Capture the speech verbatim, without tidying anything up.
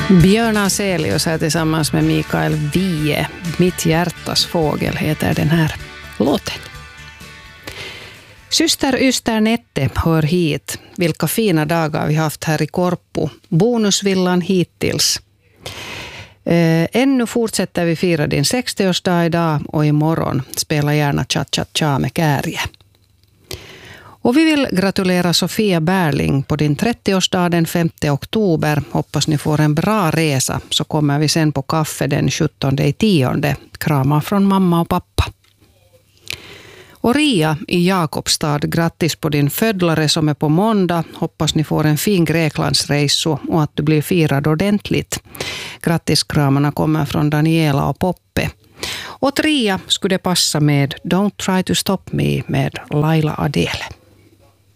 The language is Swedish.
Björn Afzelius här tillsammans med Mikael Wiehe. Mitt hjärtas fågel heter den här låten. Syster Yster Nette hör hit. Vilka fina dagar vi haft här i Korpo. Bonusvillan hittills. Eh, ännu fortsätter vi fira din sextioårsdag idag och imorgon spela gärna cha-cha-cha med Kärje. Och vi vill gratulera Sofia Bärling på din trettioårsdag den femte oktober. Hoppas ni får en bra resa, så kommer vi sen på kaffe den sjuttonde i tionde. Kramar från mamma och pappa. Och Ria i Jakobstad, grattis på din födlare som är på måndag. Hoppas ni får en fin Greklandsresa och att du blir firad ordentligt. Grattiskramarna kommer från Daniela och Poppe. Och Ria skulle det passa med Don't Try to Stop Me med Laila Adele.